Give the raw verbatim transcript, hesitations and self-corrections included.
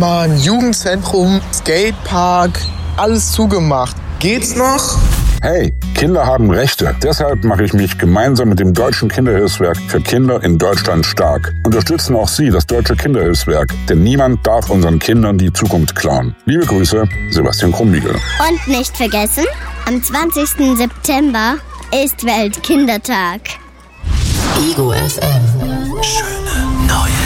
Mann, Jugendzentrum, Skatepark, alles zugemacht. Geht's noch? Hey, Kinder haben Rechte. Deshalb mache ich mich gemeinsam mit dem Deutschen Kinderhilfswerk für Kinder in Deutschland stark. Unterstützen auch Sie das Deutsche Kinderhilfswerk, denn niemand darf unseren Kindern die Zukunft klauen. Liebe Grüße, Sebastian Krumbiegel. Und nicht vergessen, am zwanzigsten September ist Weltkindertag. Ego F M. Schöne neue